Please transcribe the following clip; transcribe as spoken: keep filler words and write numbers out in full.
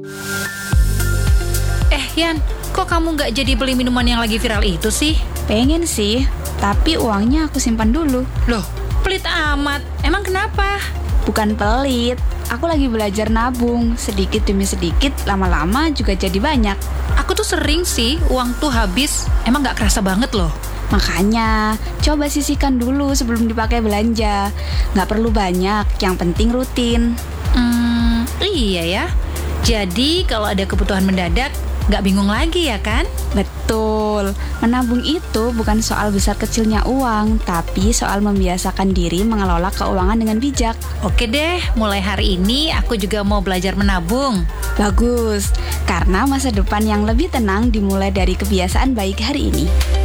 Eh, Yan, kok kamu nggak jadi beli minuman yang lagi viral itu sih? Pengen sih, tapi uangnya aku simpan dulu. Loh, pelit amat. Emang kenapa? Bukan pelit, aku lagi belajar nabung. Sedikit demi sedikit, lama-lama juga jadi banyak. Aku tuh sering sih uang tuh habis. Emang nggak kerasa banget loh. Makanya, coba sisihkan dulu sebelum dipakai belanja. Nggak perlu banyak, yang penting rutin. Hmm, iya ya. Jadi kalau ada kebutuhan mendadak, nggak bingung lagi ya kan? Betul, menabung itu bukan soal besar kecilnya uang, tapi soal membiasakan diri mengelola keuangan dengan bijak. Oke deh, mulai hari ini aku juga mau belajar menabung. Bagus, karena masa depan yang lebih tenang dimulai dari kebiasaan baik hari ini.